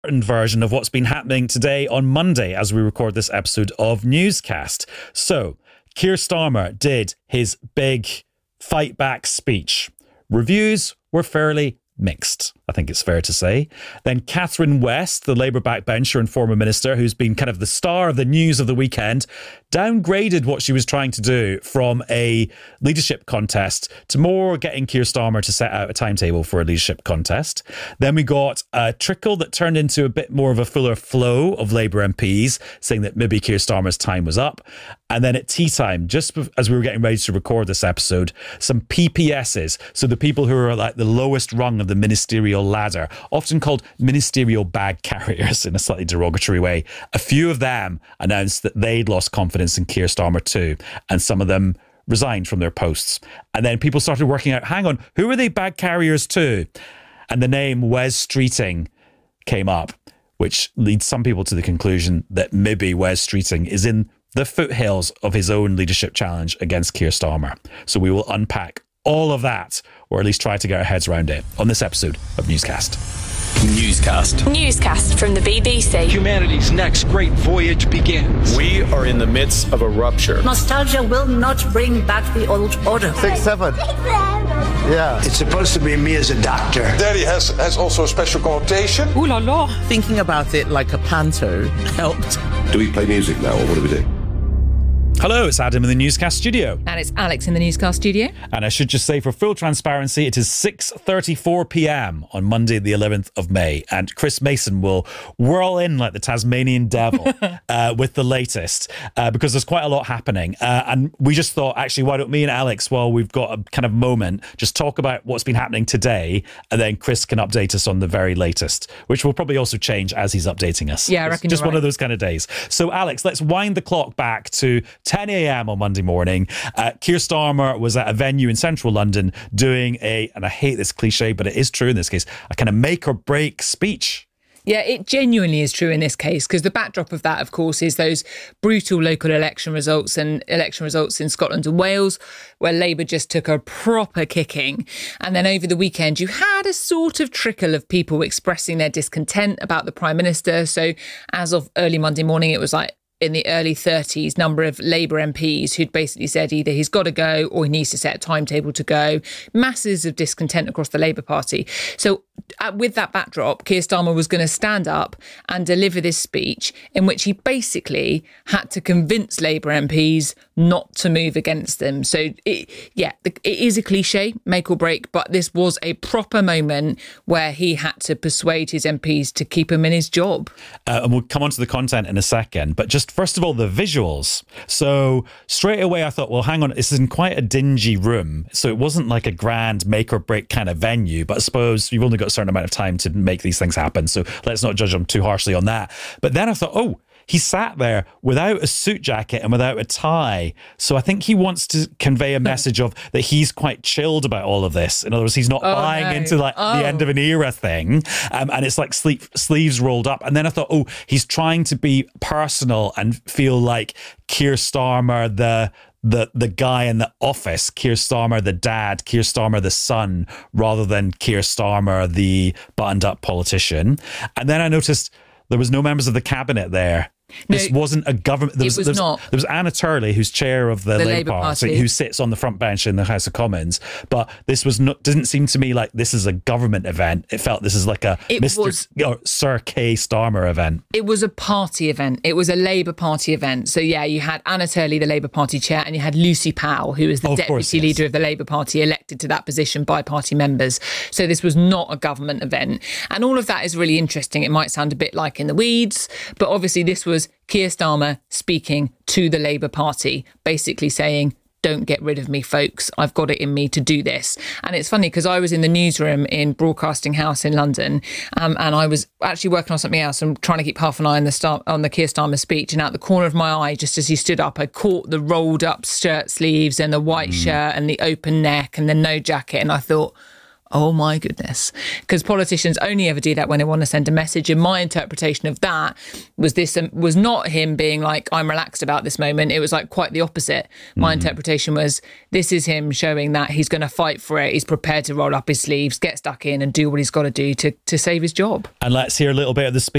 version of what's been happening today on Monday as we record this episode of Newscast. So, Keir Starmer did his big fight back speech. Reviews were fairly mixed, I think it's fair to say. Then Catherine West, the Labour backbencher and former minister, who's been kind of the star of the news of the weekend, downgraded what she was trying to do from a leadership contest to more getting Keir Starmer to set out a timetable for a leadership contest. Then we got a trickle that turned into a bit more of a fuller flow of Labour MPs saying that maybe Keir Starmer's time was up. And then at tea time, just as we were getting ready to record this episode, some PPSs, so the people who are like the lowest rung of the ministerial ladder, often called ministerial bag carriers in a slightly derogatory way. A few of them announced that they'd lost confidence in Keir Starmer too, and some of them resigned from their posts. And then people started working out, hang on, who are they bag carriers to? And the name Wes Streeting came up, which leads some people to the conclusion that maybe Wes Streeting is in the foothills of his own leadership challenge against Keir Starmer. So we will unpack all of that, or at least try to get our heads around it, on this episode of Newscast. Newscast from the BBC. Humanity's next great voyage begins. We are in the midst of a rupture. Nostalgia will not bring back the old order. 6-7. Yeah. It's supposed to be me as a doctor. Daddy has also a special connotation. Ooh la la. Thinking about it like a panto helped. Do we play music now, or what do we do? Hello, it's Adam in the Newscast studio. And it's Alex in the Newscast studio. And I should just say, for full transparency, it is 6:34 p.m. on Monday, the 11th of May. And Chris Mason will whirl in like the Tasmanian devil with the latest, because there's quite a lot happening. And we just thought, actually, why don't me and Alex, while we've got a kind of moment, just talk about what's been happening today, and then Chris can update us on the very latest, which will probably also change as he's updating us. Yeah, I reckon just you're one right. of those kind of days. So, Alex, let's wind the clock back to 10 a.m. on Monday morning. Keir Starmer was at a venue in central London doing and I hate this cliche, but it is true in this case, a kind of make or break speech. Yeah, it genuinely is true in this case, because the backdrop of that, of course, is those brutal local election results and election results in Scotland and Wales, where Labour just took a proper kicking. And then over the weekend, you had a sort of trickle of people expressing their discontent about the Prime Minister. So as of early Monday morning, it was like in the early 30s number of Labour MPs who'd basically said either he's got to go or he needs to set a timetable to go. Masses of discontent across the Labour Party. So with that backdrop, Keir Starmer was going to stand up and deliver this speech in which he basically had to convince Labour MPs not to move against them. So it is a cliche, make or break, but this was a proper moment where he had to persuade his MPs to keep him in his job. And we'll come on to the content in a second, but just first of all, the visuals. So straight away I thought, well, hang on, this is in quite a dingy room. So it wasn't like a grand make or break kind of venue, but I suppose you've only got a certain amount of time to make these things happen. So let's not judge him too harshly on that. But then I thought, oh, he sat there without a suit jacket and without a tie. So I think he wants to convey a message of that he's quite chilled about all of this. In other words, he's not buying into like the end of an era thing. And it's like sleeves rolled up. And then I thought, oh, he's trying to be personal and feel like Keir Starmer, the guy in the office, Keir Starmer the dad, Keir Starmer the son, rather than Keir Starmer the buttoned up politician. And then I noticed there was no members of the cabinet there. This wasn't a government. There was Anna Turley, who's chair of the Labour Party, who sits on the front bench in the House of Commons. But this was not. Didn't seem to me like this is a government event. It felt this is like a Sir Keir Starmer event. It was a party event. It was a Labour Party event. So yeah, you had Anna Turley, the Labour Party chair, and you had Lucy Powell, who is the deputy leader of the Labour Party, elected to that position by party members. So this was not a government event, and all of that is really interesting. It might sound a bit like in the weeds, but obviously this was Keir Starmer speaking to the Labour Party, basically saying, don't get rid of me, folks. I've got it in me to do this. And it's funny because I was in the newsroom in Broadcasting House in London, and I was actually working on something else and trying to keep half an eye on the Keir Starmer speech. And out the corner of my eye, just as he stood up, I caught the rolled up shirt sleeves and the white shirt and the open neck and the no jacket. And I thought, oh my goodness, because politicians only ever do that when they want to send a message. And my interpretation of that was this was not him being like, I'm relaxed about this moment. It was like quite the opposite. My interpretation was this is him showing that he's going to fight for it. He's prepared to roll up his sleeves, get stuck in and do what he's got to do to save his job. And let's hear a little bit of the speech.